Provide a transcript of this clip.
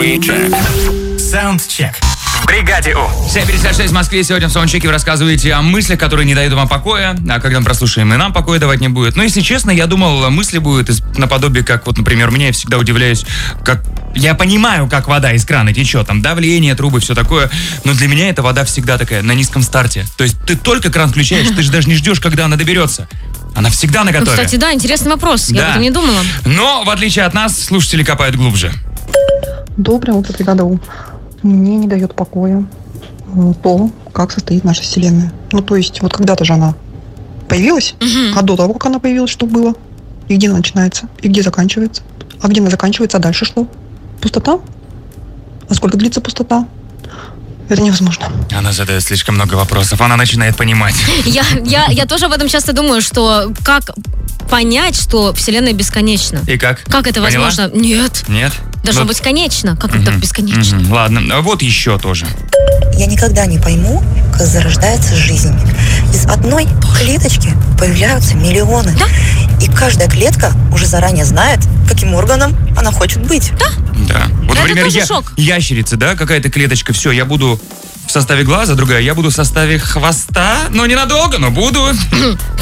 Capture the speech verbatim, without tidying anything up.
Саундчек. В бригаде У. семь пятьдесят шесть в Москве. Сегодня в Саундчеке вы рассказываете о мыслях, которые не дают вам покоя. А когда мы прослушаем, и нам покоя давать не будет. Но, если честно, я думал, мысли будут из- наподобие, как вот, например, мне, я всегда удивляюсь, как... Я понимаю, как вода из крана течет, там давление, трубы, все такое. Но для меня эта вода всегда такая, на низком старте. То есть ты только кран включаешь, ты же даже не ждешь, когда она доберется. Она всегда Ну, наготове. кстати, да, интересный вопрос. Я Да. об этом не думала. Но, в отличие от нас, слушатели копают глубже. Доброе утро, бригада У. Мне не дает покоя м, то, как состоит наша Вселенная. Ну, то есть, вот когда-то же она появилась, Мгм. а до того, как она появилась, что было? И где она начинается? И где заканчивается? А где она заканчивается, а дальше что? Пустота? А сколько длится пустота? Это невозможно. Она задает слишком много вопросов, она начинает понимать. Я, я, я тоже об этом часто думаю, что как понять, что Вселенная бесконечна? И как? Как это Поняла? возможно? Нет. Нет? Должно Ну, быть конечно. Как это мгм, бесконечно? мгм. Ладно, а вот еще тоже. Я никогда не пойму, как зарождается жизнь. Из одной клеточки появляются миллионы. Да. И каждая клетка уже заранее знает, каким органом она хочет быть. Да. Вот, Это например, тоже я, шок. ящерица, да, какая-то клеточка, все, я буду в составе глаза, другая, я буду в составе хвоста, но ненадолго, но буду.